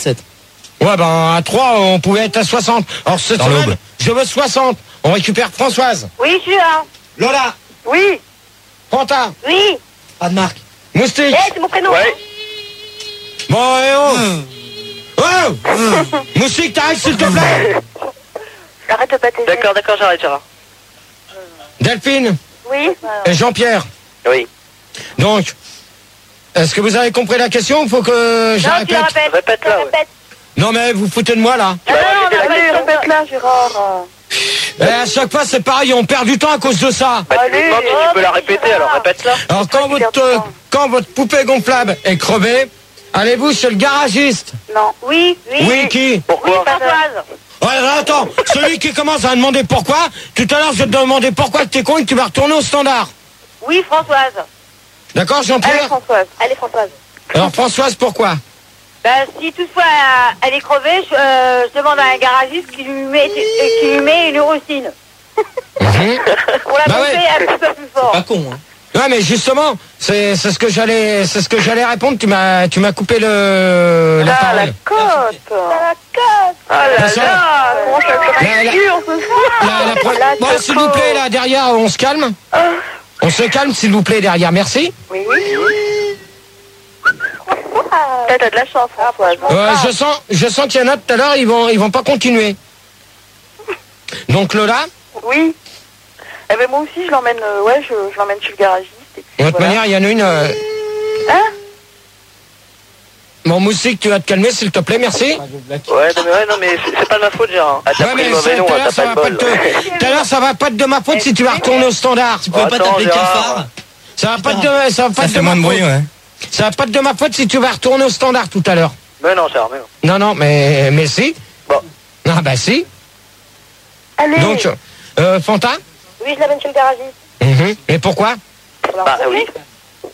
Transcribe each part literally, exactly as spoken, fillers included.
sept. Ouais, ben, à trois, on pouvait être à soixante. Alors, cette Dans semaine, l'aube. je veux soixante. On récupère Françoise. Oui, je suis là. Lola. Oui. Fanta. Oui. Pas de marque. Moustique. Eh, c'est mon prénom. Ouais. Bon, et oh. Oh. Moustique, t'arrêtes, s'il te plaît. Arrête de baptiser. D'accord, d'accord, j'arrête, Gérard. Delphine. Oui. Et Jean-Pierre. Oui. Donc, est-ce que vous avez compris la question? Il faut que je la Non, tu la répète. répètes. Répète-la, Tu la ouais. répètes. Non, mais vous foutez de moi, là. Tu vas Ah non, répéter la allez, question. répète-la, Gérard. Et à chaque fois, c'est pareil, on perd du temps à cause de ça. Bah, tu lui Allez, demandes si oh, tu peux la mais répéter, Gérard. alors répète-la. Alors, quand pas qu'il votre, perd du temps. quand votre poupée gonflable est crevée, allez-vous chez le garagiste. Non. Oui, oui. Oui, qui? Oui, Pourquoi Françoise. Ouais, alors, attends, celui qui commence à demander pourquoi, tout à l'heure, je vais te demander pourquoi que t'es con et que tu vas retourner au standard. Oui, Françoise. D'accord, Allez, Jean-Pierre? Françoise. Allez, Françoise. Alors, Françoise, pourquoi? Bah, si toutefois euh, elle est crevée, je, euh, je demande à un garagiste qui lui met, euh, qui lui met une urocine. Mhm. Pour la Bah monter ouais. un petit peu plus fort. Pas con, hein. Ouais, mais justement, c'est c'est ce que j'allais c'est ce que j'allais répondre. Tu m'as tu m'as coupé le la Ah, parole. la côte. La côte. Ah là Attention. là. Comment ça La- fait la- dur ce soir. La- la pro- La Bon, s'il vous côte. plaît, là derrière, on se calme. On se calme, s'il vous plaît, derrière. Merci. Oui, oui. T'as t'as de la chance, Françoise. Euh, je sens je sens qu'il y en a tout à l'heure, ils vont ils vont pas continuer. Donc Lola, Oui. Eh ben moi aussi, je l'emmène, euh, ouais, je, je l'emmène chez le garagiste. Et puis, de toute voilà. manière, il y en a une. euh, Hein? Mon moustique, tu vas te calmer, s'il te plaît, merci. Ouais, non, mais, ouais, non, mais c'est c'est pas de ma faute, Gérard. Ah, t'as Ouais, pris mais le mauvais ça- nom, tout à hein, l'heure, t'as ça pas va de pas bol. te tout à l'heure, ça va pas être de ma faute si tu vas retourner au standard. Tu peux pas Attends, t'appeler Gérard. cafard. Ça va pas être de ça va pas Ça être de fait ma moins de bruit, faute. ouais. Ça va pas être de ma faute si tu vas retourner au standard tout à l'heure. Mais non, Gérard, mais non. Non, non, mais, mais si. Bon. Ah, bah si. Allez. Donc, euh, Fanta. Oui, je l'amène chez le garagiste. Mhm. Et pourquoi? Pour la Bah, rencontrer. oui.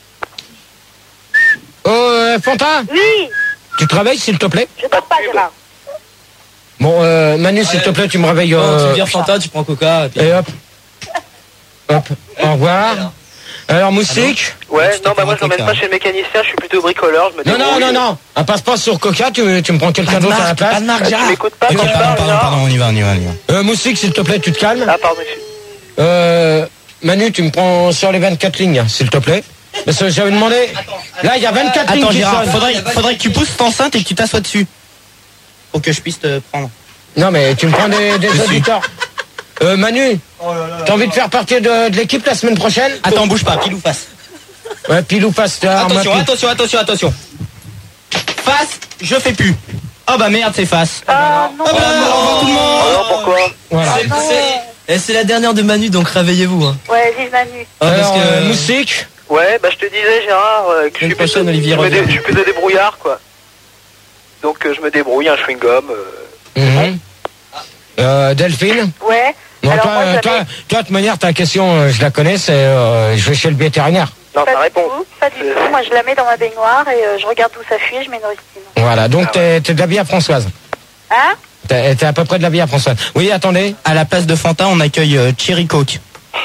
Oh, euh, Fanta, Oui. tu te réveilles, s'il te plaît. Je dors pas, Gérard. Bon, euh, Manu, s'il te plaît, tu me réveilles. Oh, euh, tu viens Fanta, tu prends Coca. Et puis... Et hop. Hop. Au revoir. Alors, moustique. Ouais, Tu te non, bah, moi, prends je l'emmène Coca. pas chez le mécanicien, je suis plutôt bricoleur, je me Non, non, débrouille. non, non. Un passe-passe sur Coca, tu, tu me prends quelqu'un Pas de d'autre à la marque, place. pas de marque, Ah, tu Gérard. m'écoutes pas Ok, quand je pardon, parle, pardon, Gérard? pardon, on y va, on y va, on y va. Euh, moustique, s'il te plaît, tu te calmes. Ah, pardon, monsieur. Euh, Manu, tu me prends sur les vingt-quatre lignes, s'il te plaît. Parce que j'avais demandé. Là, il y a vingt-quatre lignes Attends, qui Gérard, sonnent. faudrait, faudrait que tu pousses ton enceinte et que tu t'assoies dessus. Pour que je puisse te prendre. Non, mais tu me prends des, des Je suis. auditeurs. Euh, Manu, t'as envie de faire partie de, de l'équipe la semaine prochaine? Attends, bouge pas, pile ou face. Ouais, pile ou face. t'as Attention, remarqué. attention, attention, attention. Face, je fais plus. Oh bah merde, c'est face. Ah, non. Oh bah, au revoir tout le monde. Oh non, pourquoi? Voilà. C'est- c'est- Et c'est la dernière de Manu, donc réveillez-vous. Hein. Ouais, vive Manu. Oh, parce Alors, que... euh, moustique. Ouais, bah, je te disais, Gérard, euh, que je Semaine suis plutôt, prochaine, Olivier je me dé- revient. je suis plutôt débrouillard, quoi. Donc, euh, je me débrouille, un chewing-gum. euh, Mhm. Euh, Delphine. Ouais. Bon, Alors toi, moi, euh, j'avais- toi, toi, de toute manière, ta question, euh, je la connais, c'est euh, je vais chez le vétérinaire. Non, Pas ta du réponse. tout, pas du tout. Moi, je la mets dans ma baignoire et euh, je regarde où ça fuit et je mets une rustine. Voilà, donc t'es t'es de la vie à Françoise. Hein? T'es t'es à peu près de la vie à Françoise. Oui, attendez. À la place de Fanta, on accueille euh, Cherry Coke.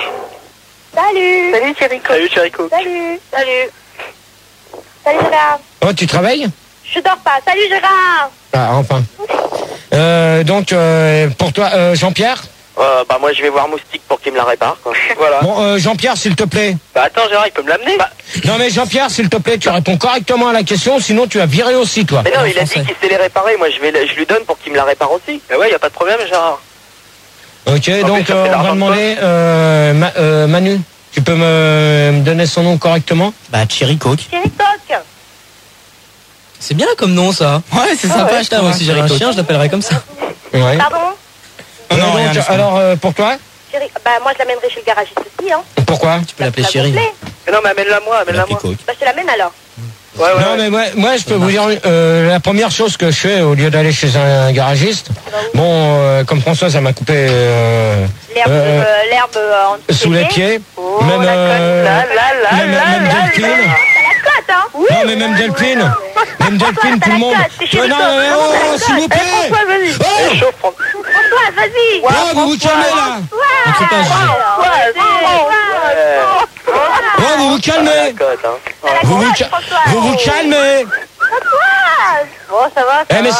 Salut. Salut, Thierry Coq. Salut, Chérico. Salut. Salut. Salut, Gérard. Oh, tu travailles? Je dors pas. Salut, Gérard. Ah, enfin. Euh, donc, euh, pour toi, euh, Jean-Pierre. Euh, bah, moi, je vais voir Moustique pour qu'il me la répare, quoi. Voilà. Bon, euh, Jean-Pierre, s'il te plaît. Bah, attends, Gérard, il peut me l'amener? Bah, Non, mais Jean-Pierre, s'il te plaît, tu réponds correctement à la question, sinon tu vas virer aussi, toi. mais non, en il a français. dit qu'il sait les réparer. Moi, je vais, le- je lui donne pour qu'il me la répare aussi. Bah ouais, y a pas de problème, Gérard. Ok, En donc plus, ça fait euh, on l'argent va de demander, euh, Ma- euh, Manu, tu peux me, me donner son nom correctement? Bah Cherry Coke. Thierry Coq. C'est bien comme nom ça. Ouais, c'est sympa, ouais, je t'avoue. Si j'avais un chien, je l'appellerais comme ça. Ouais. Pardon? Euh, Non, donc, rien, laisse-moi. alors, euh, pour toi, Thierry... Bah, moi, je l'amènerai chez le garagiste aussi, hein. pourquoi? Tu peux l'appeler Ça Chéri. gonflé. Mais non, mais amène-la moi, amène-la moi. Coke. Bah, je te l'amène alors. Ouais, ouais, Non, ouais. mais moi, moi, je peux vous dire, euh, la première chose que je fais, au lieu d'aller chez un garagiste, bon, euh, comme Françoise, elle m'a coupé euh, L'herbe, Euh, euh, l'herbe euh, en sous les pieds, Oh, même, la euh, cote, là, là, là, même, là, même là, Delphine. là. T'as la cote, hein? Oui. Non, mais même Delphine, même Delphine, tout le monde. Euh, non, mais oh, s'il vous plaît. François, vas-y. Oh, Eh, chauffe, Fran- François, vas-y. oh, vous vous calmez là. Entre pas, Oh, vous vous calmez. la cote, hein. Vous vous, ca- vous vous calmez. Bon, ça va, ça Eh, mais va.